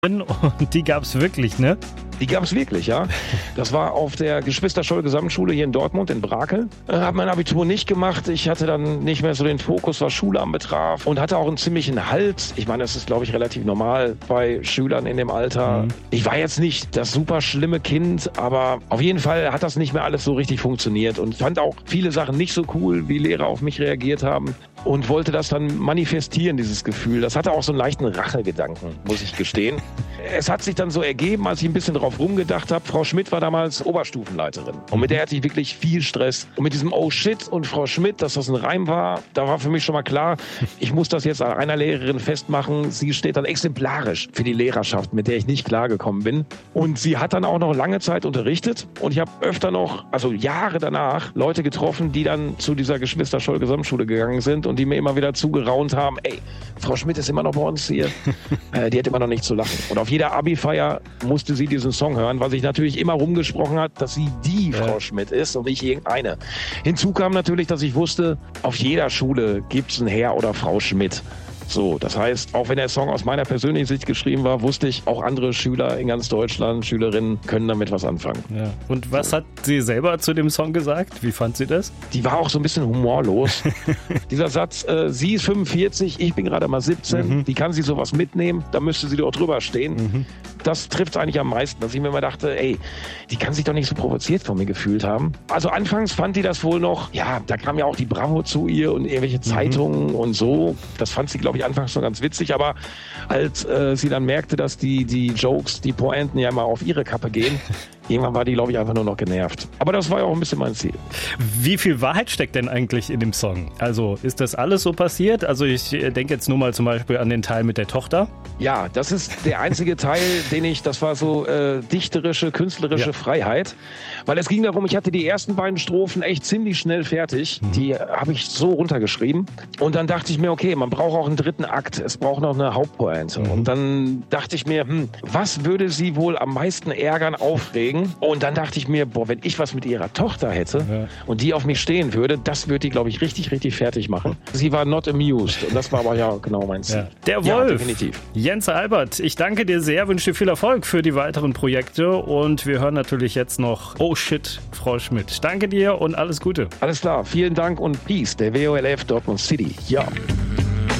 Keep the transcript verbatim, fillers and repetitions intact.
Und die gab's wirklich, ne? Die gab es wirklich, ja. Das war auf der Geschwister-Scholl-Gesamtschule hier in Dortmund, in Brakel. Äh, habe mein Abitur nicht gemacht. Ich hatte dann nicht mehr so den Fokus, was Schule anbetraf. Und hatte auch einen ziemlichen Halt. Ich meine, das ist, glaube ich, relativ normal bei Schülern in dem Alter. Mhm. Ich war jetzt nicht das super schlimme Kind, aber auf jeden Fall hat das nicht mehr alles so richtig funktioniert. Und fand auch viele Sachen nicht so cool, wie Lehrer auf mich reagiert haben. Und wollte das dann manifestieren, dieses Gefühl. Das hatte auch so einen leichten Rachegedanken, muss ich gestehen. Es hat sich dann so ergeben, als ich ein bisschen drauf rumgedacht habe. Frau Schmidt war damals Oberstufenleiterin. Und mit der hatte ich wirklich viel Stress. Und mit diesem Oh shit und Frau Schmidt, dass das ein Reim war, da war für mich schon mal klar, ich muss das jetzt an einer Lehrerin festmachen. Sie steht dann exemplarisch für die Lehrerschaft, mit der ich nicht klargekommen bin. Und sie hat dann auch noch lange Zeit unterrichtet. Und ich habe öfter noch, also Jahre danach, Leute getroffen, die dann zu dieser Geschwister-Scholl-Gesamtschule gegangen sind und die mir immer wieder zugeraunt haben, ey, Frau Schmidt ist immer noch bei uns hier. äh, die hat immer noch nicht zu lachen. Und auf jeder Abi-Feier musste sie diesen Song hören, weil sich natürlich immer rumgesprochen hat, dass sie die ja. Frau Schmidt ist und nicht irgendeine. Hinzu kam natürlich, dass ich wusste, auf jeder Schule gibt es einen Herr oder Frau Schmidt. So, das heißt, auch wenn der Song aus meiner persönlichen Sicht geschrieben war, wusste ich, auch andere Schüler in ganz Deutschland, Schülerinnen, können damit was anfangen. Ja. Und was so. hat sie selber zu dem Song gesagt? Wie fand sie das? Die war auch so ein bisschen humorlos. Dieser Satz, äh, sie ist fünfundvierzig, ich bin gerade mal siebzehn, mhm. wie kann sie sowas mitnehmen? Da müsste sie doch drüber stehen. Mhm. Das trifft es eigentlich am meisten, dass ich mir immer dachte, ey, die kann sich doch nicht so provoziert von mir gefühlt haben. Also anfangs fand die das wohl noch, ja, da kam ja auch die Bravo zu ihr und irgendwelche Zeitungen mhm. und so. Das fand sie, glaube ich, anfangs schon ganz witzig, aber als äh, sie dann merkte, dass die, die Jokes, die Pointen ja immer auf ihre Kappe gehen, irgendwann war die, glaube ich, einfach nur noch genervt. Aber das war ja auch ein bisschen mein Ziel. Wie viel Wahrheit steckt denn eigentlich in dem Song? Also ist das alles so passiert? Also ich denke jetzt nur mal zum Beispiel an den Teil mit der Tochter. Ja, das ist der einzige Teil, den ich, das war so äh, dichterische, künstlerische ja. Freiheit. Weil es ging darum, ich hatte die ersten beiden Strophen echt ziemlich schnell fertig. Mhm. Die habe ich so runtergeschrieben. Und dann dachte ich mir, okay, man braucht auch einen dritten Akt. Es braucht noch eine Hauptpointe. Mhm. Und dann dachte ich mir, hm, was würde sie wohl am meisten ärgern, aufregen? Und dann dachte ich mir, boah, wenn ich was mit ihrer Tochter hätte ja. und die auf mich stehen würde, das würde die, glaube ich, richtig, richtig fertig machen. Sie war not amused. Und das war aber ja genau mein Ziel. Ja. Der Wolf. Ja, definitiv. Jens Albert, ich danke dir sehr, wünsche dir viel Erfolg für die weiteren Projekte. Und wir hören natürlich jetzt noch Oh shit, Frau Schmidt. Danke dir und alles Gute. Alles klar, vielen Dank und Peace, der W O L F Dortmund City. Ja.